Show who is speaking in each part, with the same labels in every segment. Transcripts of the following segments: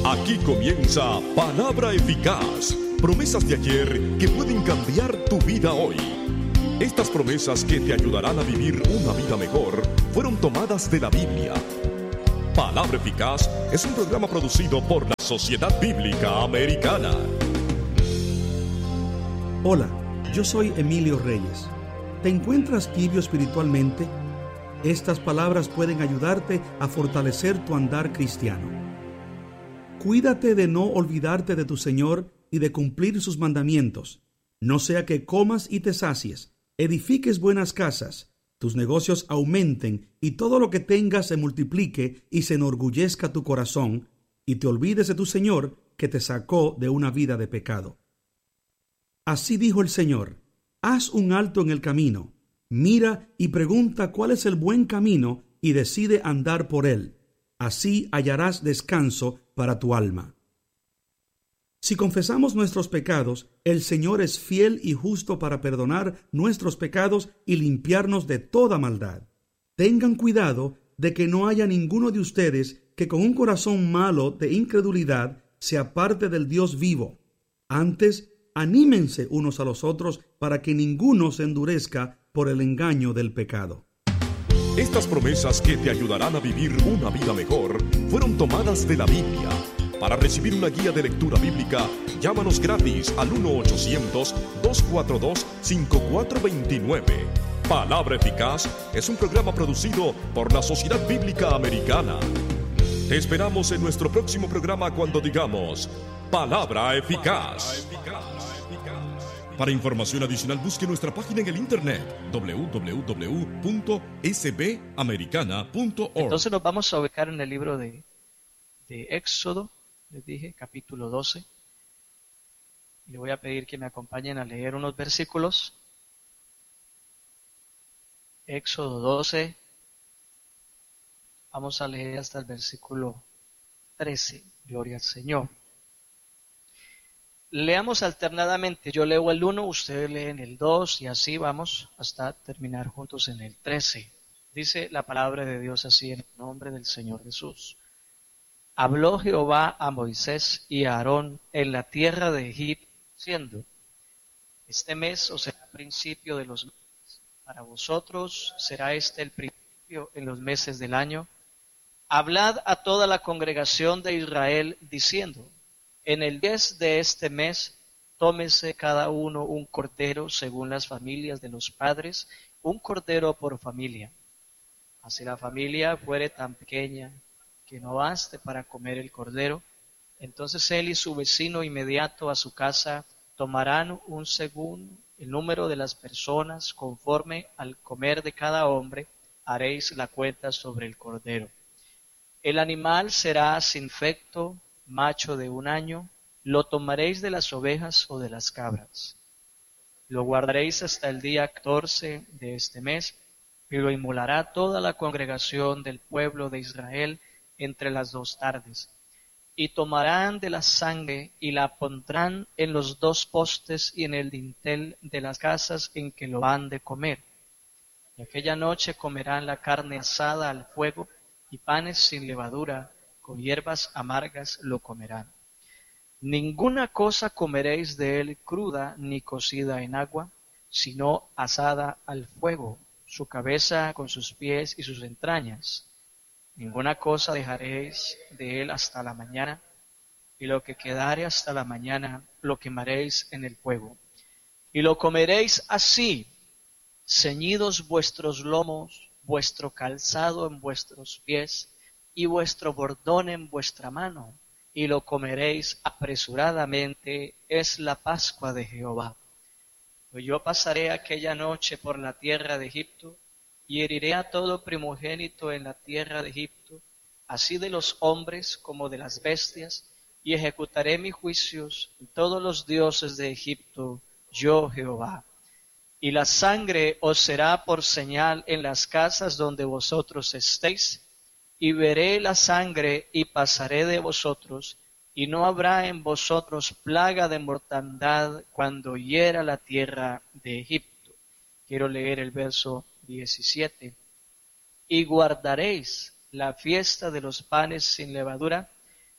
Speaker 1: Aquí comienza Palabra Eficaz. Promesas de ayer que pueden cambiar tu vida hoy. Estas promesas que te ayudarán a vivir una vida mejor fueron tomadas de la Biblia. Palabra Eficaz es un programa producido por la Sociedad Bíblica Americana.
Speaker 2: Hola, yo soy Emilio Reyes. ¿Te encuentras tibio espiritualmente? Estas palabras pueden ayudarte a fortalecer tu andar cristiano. Cuídate de no olvidarte de tu Señor y de cumplir sus mandamientos. No sea que comas y te sacies, edifiques buenas casas, tus negocios aumenten y todo lo que tengas se multiplique y se enorgullezca tu corazón, y te olvides de tu Señor que te sacó de una vida de pecado. Así dijo el Señor: haz un alto en el camino, mira y pregunta cuál es el buen camino y decide andar por él. Así hallarás descanso para tu alma. Si confesamos nuestros pecados, el Señor es fiel y justo para perdonar nuestros pecados y limpiarnos de toda maldad. Tengan cuidado de que no haya ninguno de ustedes que con un corazón malo de incredulidad se aparte del Dios vivo. Antes, anímense unos a los otros para que ninguno se endurezca por el engaño del pecado.
Speaker 1: Estas promesas que te ayudarán a vivir una vida mejor fueron tomadas de la Biblia. Para recibir una guía de lectura bíblica, llámanos gratis al 1-800-242-5429. Palabra Eficaz es un programa producido por la Sociedad Bíblica Americana. Te esperamos en nuestro próximo programa cuando digamos Palabra Eficaz. Para información adicional, busque nuestra página en el internet www.sbamericana.org.
Speaker 3: Entonces nos vamos a ubicar en el libro de Éxodo, les dije, capítulo 12. Y le voy a pedir que me acompañen a leer unos versículos. Éxodo 12. Vamos a leer hasta el versículo 13. Gloria al Señor. Leamos alternadamente. Yo leo el 1, ustedes leen el 2 y así vamos hasta terminar juntos en el 13. Dice la palabra de Dios así en el nombre del Señor Jesús. Habló Jehová a Moisés y a Aarón en la tierra de Egipto, diciendo: este mes os será principio de los meses, para vosotros será este el principio en los meses del año. Hablad a toda la congregación de Israel, diciendo: en el 10 de este mes, tómese cada uno un cordero según las familias de los padres, un cordero por familia. Mas si la familia fuere tan pequeña que no baste para comer el cordero, entonces él y su vecino inmediato a su casa tomarán un según el número de las personas, conforme al comer de cada hombre, haréis la cuenta sobre el cordero. El animal será sin defecto, macho de 1 año, lo tomaréis de las ovejas o de las cabras. Lo guardaréis hasta el día 14 de este mes, y lo inmolará toda la congregación del pueblo de Israel entre las 2 tardes. Y tomarán de la sangre y la pondrán en los 2 postes y en el dintel de las casas en que lo han de comer. Y aquella noche comerán la carne asada al fuego y panes sin levadura, con hierbas amargas lo comerán. Ninguna cosa comeréis de él cruda ni cocida en agua, sino asada al fuego, su cabeza con sus pies y sus entrañas. Ninguna cosa dejaréis de él hasta la mañana, y lo que quedare hasta la mañana lo quemaréis en el fuego. Y lo comeréis así, ceñidos vuestros lomos, vuestro calzado en vuestros pies, y vuestro bordón en vuestra mano, y lo comeréis apresuradamente, es la Pascua de Jehová. Pues yo pasaré aquella noche por la tierra de Egipto, y heriré a todo primogénito en la tierra de Egipto, así de los hombres como de las bestias, y ejecutaré mis juicios en todos los dioses de Egipto, yo Jehová. Y la sangre os será por señal en las casas donde vosotros estéis, y veré la sangre y pasaré de vosotros, y no habrá en vosotros plaga de mortandad cuando hiera la tierra de Egipto. Quiero leer el verso 17. Y guardaréis la fiesta de los panes sin levadura,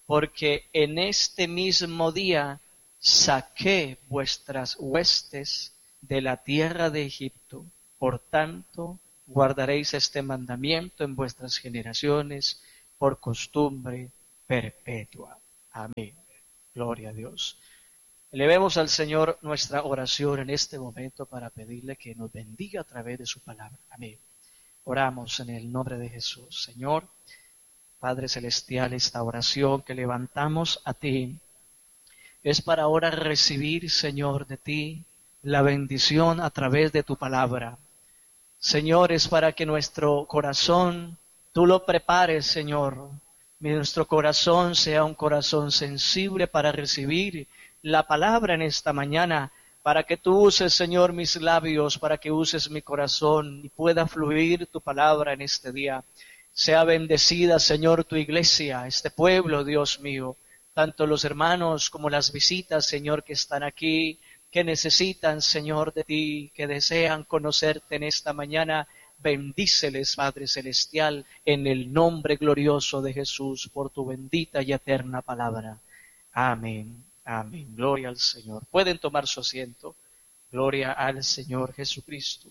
Speaker 3: porque en este mismo día saqué vuestras huestes de la tierra de Egipto. Por tanto, guardaréis este mandamiento en vuestras generaciones por costumbre perpetua. Amén. Gloria a Dios. Elevemos al Señor nuestra oración en este momento para pedirle que nos bendiga a través de su palabra. Amén. Oramos en el nombre de Jesús. Señor, Padre Celestial, esta oración que levantamos a ti es para ahora recibir, Señor, de ti la bendición a través de tu palabra. Señor, es para que nuestro corazón, tú lo prepares, Señor. Nuestro corazón sea un corazón sensible para recibir la palabra en esta mañana, para que tú uses, Señor, mis labios, para que uses mi corazón y pueda fluir tu palabra en este día. Sea bendecida, Señor, tu iglesia, este pueblo, Dios mío, tanto los hermanos como las visitas, Señor, que están aquí, que necesitan, Señor, de ti, que desean conocerte en esta mañana. Bendíceles, Padre Celestial, en el nombre glorioso de Jesús, por tu bendita y eterna palabra. Amén. Amén. Gloria al Señor. Pueden tomar su asiento. Gloria al Señor Jesucristo.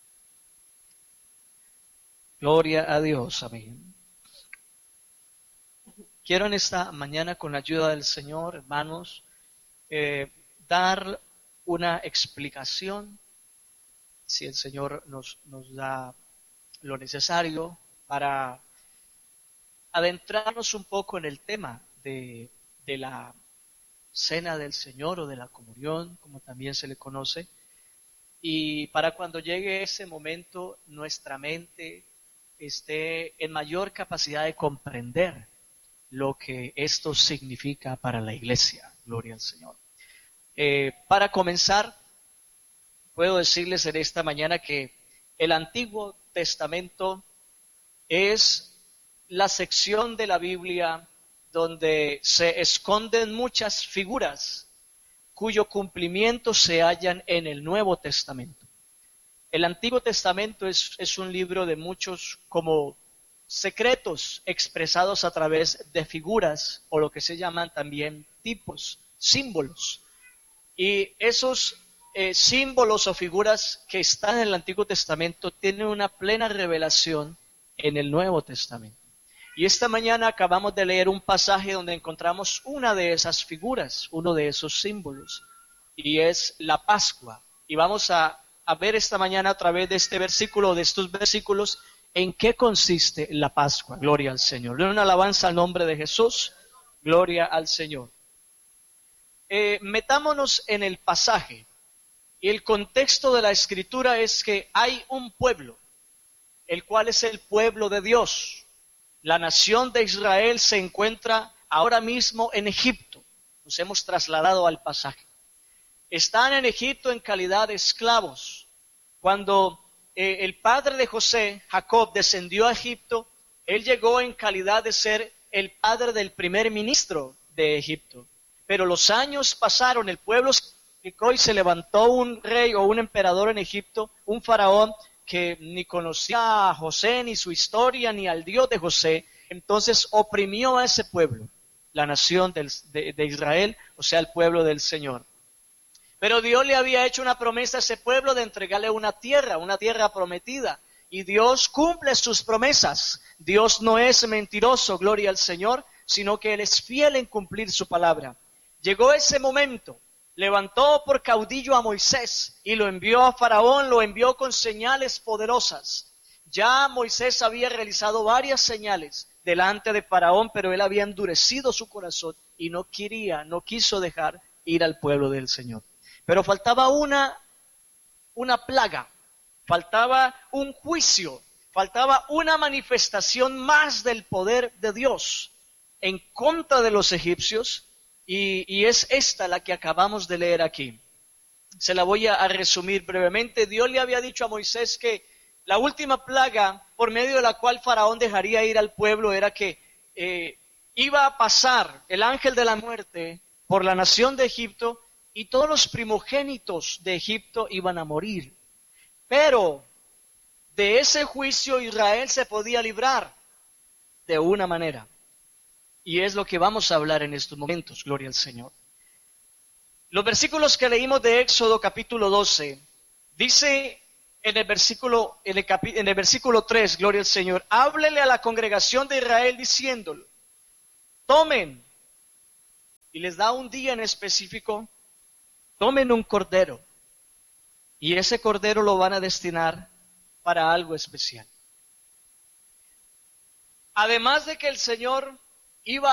Speaker 3: Gloria a Dios. Amén. Quiero en esta mañana, con la ayuda del Señor, hermanos, dar una explicación, si el Señor nos da lo necesario, para adentrarnos un poco en el tema de la cena del Señor o de la comunión, como también se le conoce, y para cuando llegue ese momento nuestra mente esté en mayor capacidad de comprender lo que esto significa para la iglesia. Gloria al Señor. Para comenzar, puedo decirles en esta mañana que el Antiguo Testamento es la sección de la Biblia donde se esconden muchas figuras cuyo cumplimiento se hallan en el Nuevo Testamento. El Antiguo Testamento es un libro de muchos como secretos expresados a través de figuras, o lo que se llaman también tipos, símbolos. Y esos símbolos o figuras que están en el Antiguo Testamento tienen una plena revelación en el Nuevo Testamento. Y esta mañana acabamos de leer un pasaje donde encontramos una de esas figuras, uno de esos símbolos, y es la Pascua. Y vamos a ver esta mañana a través de este versículo, de estos versículos, en qué consiste la Pascua. Gloria al Señor. Una alabanza al nombre de Jesús. Gloria al Señor. Metámonos en el pasaje. Y el contexto de la Escritura es que hay un pueblo, el cual es el pueblo de Dios. La nación de Israel se encuentra ahora mismo en Egipto. Nos hemos trasladado al pasaje. Están en Egipto en calidad de esclavos. Cuando el padre de José, Jacob, descendió a Egipto, él llegó en calidad de ser el padre del primer ministro de Egipto. Pero los años pasaron, el pueblo se multiplicó y se levantó un rey o un emperador en Egipto, un faraón, que ni conocía a José, ni su historia, ni al Dios de José. Entonces oprimió a ese pueblo, la nación de Israel, o sea, el pueblo del Señor. Pero Dios le había hecho una promesa a ese pueblo de entregarle una tierra prometida. Y Dios cumple sus promesas. Dios no es mentiroso, gloria al Señor, sino que Él es fiel en cumplir su palabra. Llegó ese momento. Levantó por caudillo a Moisés y lo envió a Faraón, lo envió con señales poderosas. Ya Moisés había realizado varias señales delante de Faraón, pero él había endurecido su corazón y no quiso dejar ir al pueblo del Señor. Pero faltaba una plaga, faltaba un juicio, faltaba una manifestación más del poder de Dios en contra de los egipcios. Y es esta la que acabamos de leer aquí. Se la voy a resumir brevemente. Dios le había dicho a Moisés que la última plaga por medio de la cual Faraón dejaría ir al pueblo era que iba a pasar el ángel de la muerte por la nación de Egipto y todos los primogénitos de Egipto iban a morir. Pero de ese juicio Israel se podía librar de una manera. Y es lo que vamos a hablar en estos momentos, gloria al Señor. Los versículos que leímos de Éxodo capítulo 12, dice en el versículo 3, gloria al Señor, háblele a la congregación de Israel diciéndolo, tomen, y les da un día en específico, tomen un cordero, y ese cordero lo van a destinar para algo especial. Además de que el Señor iba